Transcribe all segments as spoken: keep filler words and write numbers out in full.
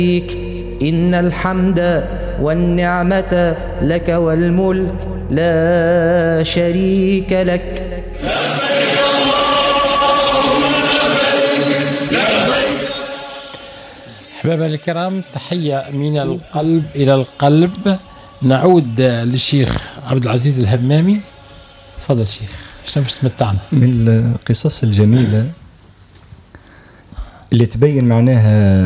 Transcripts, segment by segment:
إن الحمد والنعمة لك والملك لا شريك لك. أحباب الكرام، تحية من القلب إلى القلب. نعود للشيخ عبد العزيز الهمامي. تفضل شيخ، شنو باش تمتعنا؟ من القصص الجميلة اللي تبين معناها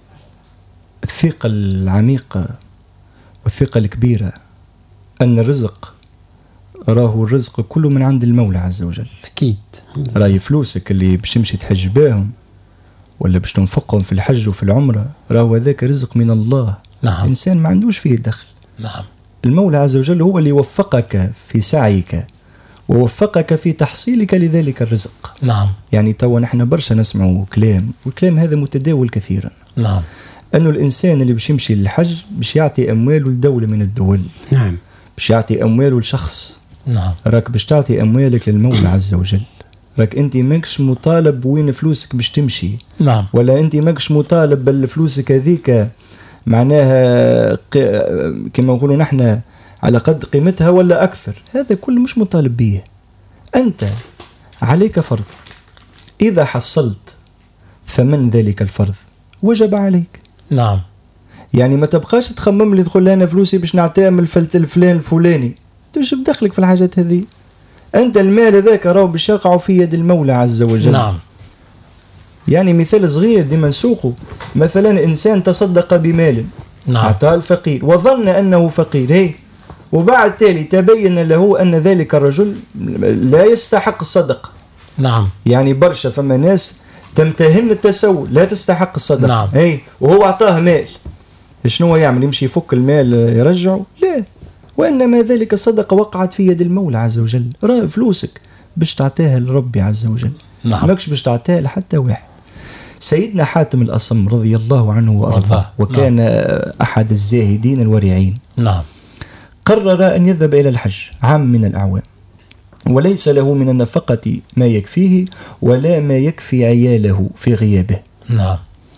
الثقة العميقة والثقة الكبيرة أن الرزق راه الرزق كله من عند المولى عز وجل. أكيد. راهي فلوسك اللي باش تمشي تحج باهم ولا باش تنفقهم في الحج وفي العمرة راهو هذاك رزق من الله. نعم. إنسان ما عندوش فيه دخل. نعم. المولى عز وجل هو اللي وفقك في سعيك ووفقك في تحصيلك لذلك الرزق. نعم. يعني توا نحن برشا نسمعوا كلام، والكلام هذا متداول كثيرا. نعم. أنه الإنسان اللي باش يمشي للحج باش يعطي أمواله لدولة من الدول. نعم. باش يعطي أمواله لشخص. نعم. راك باش تعطي أموالك للمولى عز وجل. راك أنت ماكش مطالب وين فلوسك باش تمشي. نعم. ولا أنت ماكش مطالب بالفلوسك هذيك معناها كما نقولوا نحن على قد قيمتها ولا أكثر. هذا كل مش مطالب به. أنت عليك فرض، إذا حصلت ثمن ذلك الفرض وجب عليك. نعم. يعني ما تبقاش تخمم لي تقول أنا فلوسي باش نعطيها من الفلت الفلان الفلاني. تشوف دخلك في الحاجات هذه. أنت المال ذاك راهو باش يقع في يد المولى عز وجل. نعم. يعني مثال صغير ديما نسوقه، مثلا إنسان تصدق بمال. نعم. أعطاه الفقير وظن أنه فقير، هي وبعد تالي تبين له أن ذلك الرجل لا يستحق الصدقة. نعم. يعني برشا فما ناس تمتهن التسول لا تستحق الصدقة. نعم. هي وهو أعطاه مال، شنو يعمل؟ يمشي يفك المال يرجعه؟ لا، وإنما ذلك الصدقة وقعت في يد المولى عز وجل. راه فلوسك باش تعطيها لربي عز وجل. نعم. ماكش باش تعطيها لحتى واحد. سيدنا حاتم الأصم رضي الله عنه وأرضاه وكان نعم. أحد الزاهدين الورعين. نعم. قرر أن يذهب إلى الحج عام من الأعوام، وليس له من النفقة ما يكفيه ولا ما يكفي عياله في غيابه. نعم.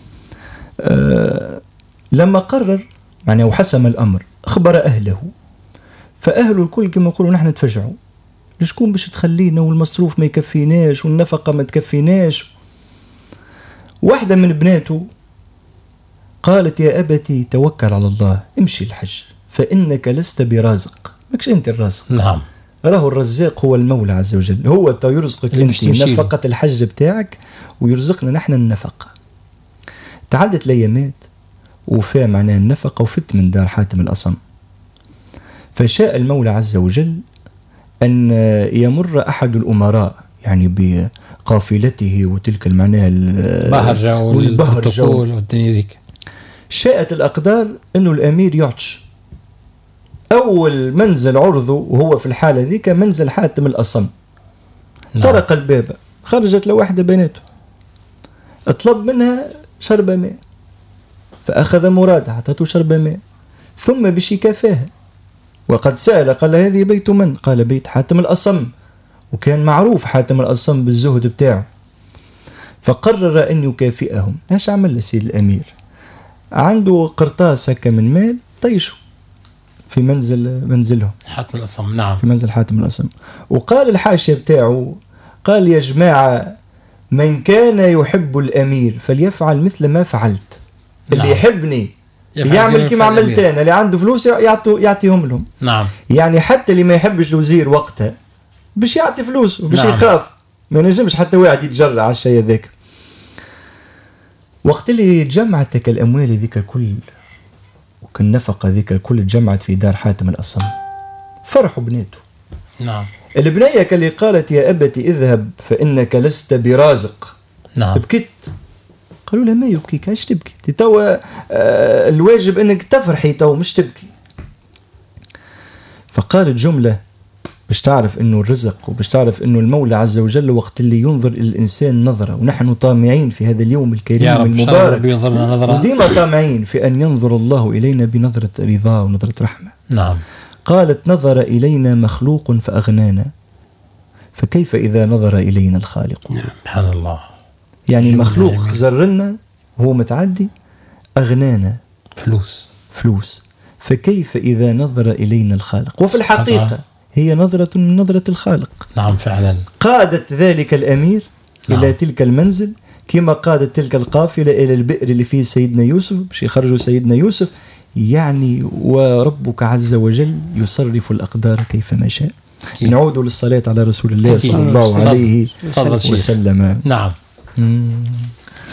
آه لما قرر معناه وحسم الأمر أخبر أهله، فأهله الكل كما يقولوا نحن تفجعوا، لشكون باش تخلينا والمصروف ما يكفيناش والنفقة ما تكفيناش. واحدة من بناته قالت يا أبتي توكل على الله، امشي الحج فإنك لست برازق، ماكش أنت الرازق. نعم. راه الرزاق هو المولى عز وجل، هو تا يرزقك أنت نفقة الحج بتاعك ويرزقنا نحن النفقة. تعدت الأيامات وفاء معناه النفقة وفت من دار حاتم الأصم، فشاء المولى عز وجل أن يمر أحد الأمراء يعني بقافلته وتلك المعنى البهرجة والبروتوكول والدنيا ذيك. شاءت الأقدار أنه الأمير يعطش. أول منزل عرضه وهو في الحالة ذيك منزل حاتم الأصم. نعم. طرق الباب، خرجت له واحدة بناته اطلب منها شرب ماء، فأخذ مرادها أعطته شرب ماء، ثم بشي كافاها وقد سأل قال هذه بيت من؟ قال بيت حاتم الأصم، وكان معروف حاتم الأصم بالزهد بتاعه. فقرر أن يكافئهم. ايش عمل لسيد الأمير؟ عنده قرطاس هكا من مال طيشه في منزل منزلهم حاتم الأصم. نعم. في منزل حاتم الأصم. وقال الحاشية بتاعه قال يا جماعة من كان يحب الأمير فليفعل مثل ما فعلت. اللي نعم. يحبني يعمل كما عملت أنا، اللي عنده فلوس يعطوا يعطيهم لهم. نعم. يعني حتى اللي ما يحبش الوزير وقتها باش يعطي فلوس وباش نعم. يخاف ما نجمش حتى واحد يتجرع على الشيء ذاك. وقت اللي جمعتك الأموال ذيك الكل وكالنفقة ذيك الكل جمعت في دار حاتم الأصم، فرحوا بناته. نعم. البنية اللي قالت يا أبتي اذهب فإنك لست برازق. نعم. بكت. قالوا لا ما يبكيك، ايش تبكي؟ توا آه الواجب انك تفرحي تو مش تبكي. فقالت جملة باش تعرف انه الرزق وباش تعرف انه المولى عز وجل وقت اللي ينظر الانسان نظرة، ونحن طامعين في هذا اليوم الكريم المبارك وديما طامعين في ان ينظر الله الينا بنظرة رضا ونظرة رحمة. نعم. قالت نظر الينا مخلوق فاغنانا فكيف اذا نظر الينا الخالق. نعم. سبحان الله. يعني مخلوق زرنا وهو متعدي، أغنانا فلوس فلوس، فكيف إذا نظر إلينا الخالق؟ وفي الحقيقة طبعا. هي نظرة من نظرة الخالق. نعم فعلا. قادت ذلك الأمير نعم. إلى تلك المنزل كما قادت تلك القافلة إلى البئر اللي فيه سيدنا يوسف باش يخرجوا سيدنا يوسف. يعني وربك عز وجل يصرف الأقدار كيفما شاء. نعود للصلاة على رسول الله صلى الله عليه وسلم. نعم. مم.